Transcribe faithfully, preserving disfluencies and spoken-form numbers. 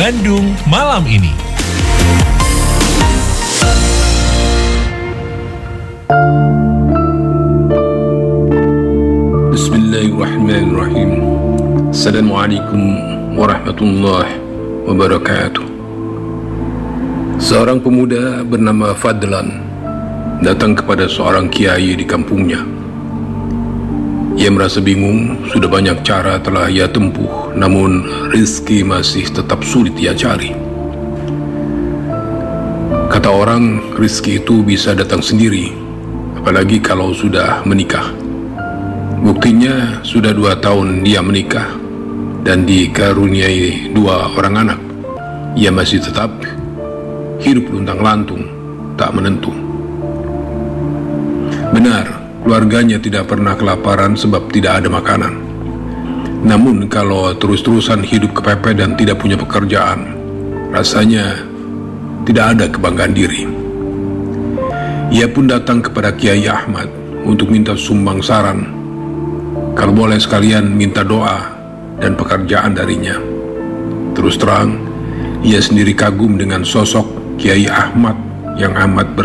Bandung malam ini. Bismillahirrahmanirrahim. Assalamualaikum warahmatullahi wabarakatuh. Seorang pemuda bernama Fadlan datang kepada seorang kiai di kampungnya. Ia merasa bingung, sudah banyak cara telah ia tempuh, namun rezeki masih tetap sulit ia cari. Kata orang, rezeki itu bisa datang sendiri, apalagi kalau sudah menikah. Buktinya sudah dua tahun dia menikah dan dikaruniai dua orang anak. Ia masih tetap hidup luntang-lantung, tak menentu. Benar, keluarganya tidak pernah kelaparan sebab tidak ada makanan. Namun kalau terus-terusan hidup kepepet dan tidak punya pekerjaan, rasanya tidak ada kebanggaan diri. Ia pun datang kepada Kiai Ahmad untuk minta sumbang saran, kalau boleh sekalian minta doa dan pekerjaan darinya. Terus terang, ia sendiri kagum dengan sosok Kiai Ahmad yang amat ber